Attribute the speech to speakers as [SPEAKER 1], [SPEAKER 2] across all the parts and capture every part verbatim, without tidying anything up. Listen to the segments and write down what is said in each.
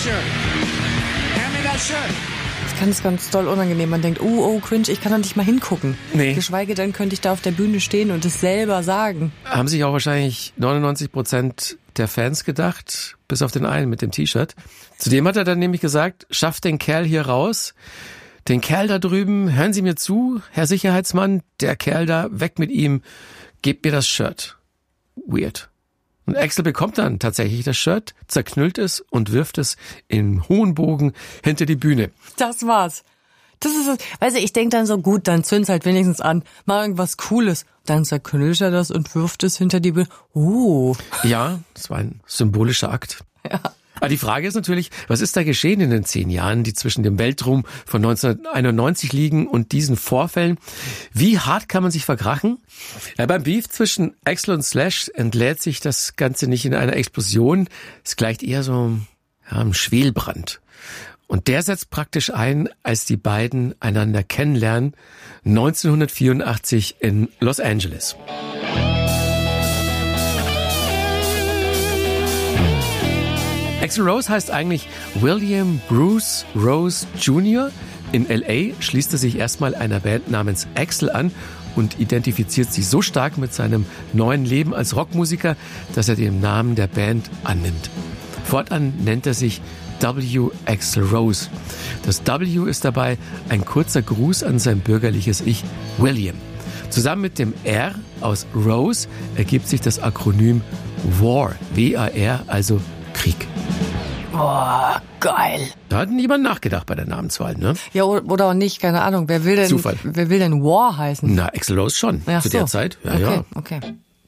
[SPEAKER 1] shirt. Hand me that shirt.
[SPEAKER 2] Ich kann es ganz doll unangenehm. Man denkt, oh, oh, cringe, ich kann doch nicht mal hingucken.
[SPEAKER 3] Nee.
[SPEAKER 2] Geschweige denn, könnte ich da auf der Bühne stehen und es selber sagen.
[SPEAKER 3] Haben sich auch wahrscheinlich neunundneunzig Prozent der Fans gedacht, bis auf den einen mit dem T-Shirt. Zudem hat er dann nämlich gesagt, schafft den Kerl hier raus. Den Kerl da drüben, hören Sie mir zu, Herr Sicherheitsmann, der Kerl da, weg mit ihm, gebt mir das Shirt. Weird. Und Axl bekommt dann tatsächlich das Shirt, zerknüllt es und wirft es im hohen Bogen hinter die Bühne.
[SPEAKER 2] Das war's. Das ist es. Weißt du, ich denk dann so, gut, dann zünd's halt wenigstens an. Mach irgendwas Cooles. Dann zerknüllt er das und wirft es hinter die Bühne. Oh.
[SPEAKER 3] Ja, das war ein symbolischer Akt.
[SPEAKER 2] Ja.
[SPEAKER 3] Aber die Frage ist natürlich, was ist da geschehen in den zehn Jahren, die zwischen dem Weltruhm von neunzehnhunderteinundneunzig liegen und diesen Vorfällen? Wie hart kann man sich verkrachen? Ja, beim Beef zwischen Axl und Slash entlädt sich das Ganze nicht in einer Explosion. Es gleicht eher so ja, einem Schwelbrand. Und der setzt praktisch ein, als die beiden einander kennenlernen, neunzehnhundertvierundachtzig in Los Angeles. Axl Rose heißt eigentlich William Bruce Rose Junior In L A schließt er sich erstmal einer Band namens Axl an und identifiziert sich so stark mit seinem neuen Leben als Rockmusiker, dass er den Namen der Band annimmt. Fortan nennt er sich W. Axl Rose. Das W ist dabei ein kurzer Gruß an sein bürgerliches Ich, William. Zusammen mit dem R aus Rose ergibt sich das Akronym WAR, W A R, also Krieg.
[SPEAKER 2] Boah, geil.
[SPEAKER 3] Da hat niemand nachgedacht bei der Namenswahl, ne?
[SPEAKER 2] Ja, oder auch nicht, keine Ahnung. Wer will denn,
[SPEAKER 3] Zufall.
[SPEAKER 2] Wer will denn War heißen?
[SPEAKER 3] Na, Axl Rose schon,
[SPEAKER 2] Ach
[SPEAKER 3] zu
[SPEAKER 2] so.
[SPEAKER 3] der Zeit. Ja,
[SPEAKER 2] okay,
[SPEAKER 3] ja.
[SPEAKER 2] okay.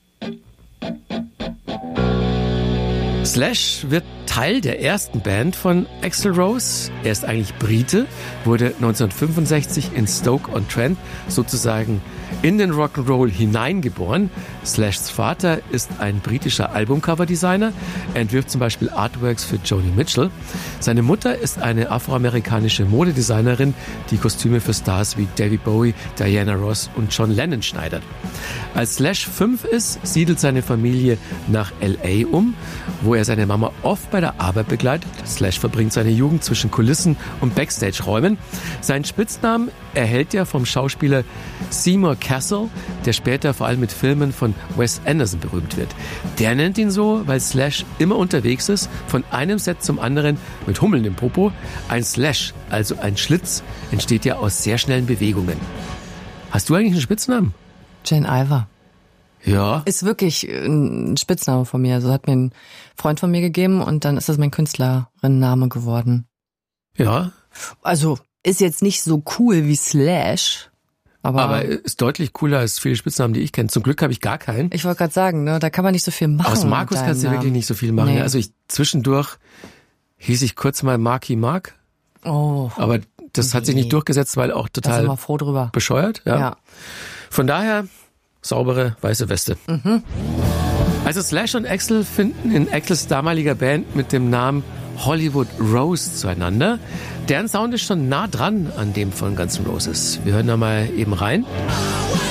[SPEAKER 3] Slash wird Teil der ersten Band von Axl Rose. Er ist eigentlich Brite, wurde neunzehnhundertfünfundsechzig in Stoke-on-Trent sozusagen in den Rock'n'Roll hineingeboren. Slashs Vater ist ein britischer Albumcover-Designer. Er entwirft zum Beispiel Artworks für Joni Mitchell. Seine Mutter ist eine afroamerikanische Modedesignerin, die Kostüme für Stars wie David Bowie, Diana Ross und John Lennon schneidert. Als Slash fünf ist, siedelt seine Familie nach L A um, wo er seine Mama oft bei der Arbeit begleitet. Slash verbringt seine Jugend zwischen Kulissen und Backstage-Räumen. Seinen Spitznamen erhält er vom Schauspieler Seymour Cassel, der später vor allem mit Filmen von Wes Anderson berühmt wird. Der nennt ihn so, weil Slash immer unterwegs ist, von einem Set zum anderen mit Hummeln im Popo. Ein Slash, also ein Schlitz, entsteht ja aus sehr schnellen Bewegungen. Hast du eigentlich einen Spitznamen?
[SPEAKER 2] Jane Iver.
[SPEAKER 3] Ja.
[SPEAKER 2] Ist wirklich ein Spitzname von mir. Also hat mir ein Freund von mir gegeben und dann ist das mein Künstlerinnenname geworden.
[SPEAKER 3] Ja.
[SPEAKER 2] Also ist jetzt nicht so cool wie Slash, aber,
[SPEAKER 3] Aber ist deutlich cooler als viele Spitznamen, die ich kenne. Zum Glück habe ich gar keinen.
[SPEAKER 2] ich wollte gerade sagen, ne, da kann man nicht so viel machen.
[SPEAKER 3] Aus Markus
[SPEAKER 2] mit
[SPEAKER 3] kannst du
[SPEAKER 2] deinem
[SPEAKER 3] wirklich
[SPEAKER 2] Namen.
[SPEAKER 3] nicht so viel machen.
[SPEAKER 2] Nee.
[SPEAKER 3] Also ich zwischendurch hieß ich kurz mal Marky Mark,
[SPEAKER 2] Oh,
[SPEAKER 3] aber das hat sich nicht
[SPEAKER 2] Nee.
[SPEAKER 3] durchgesetzt, weil auch
[SPEAKER 2] da sind
[SPEAKER 3] total
[SPEAKER 2] wir froh drüber.
[SPEAKER 3] bescheuert. Ja.
[SPEAKER 2] Ja.
[SPEAKER 3] Von daher saubere weiße Weste.
[SPEAKER 2] Mhm.
[SPEAKER 3] Also Slash und Axl finden in Axls damaliger Band mit dem Namen Hollywood Rose zueinander. Deren Sound ist schon nah dran an dem von Guns N' Roses. Wir hören da mal eben rein.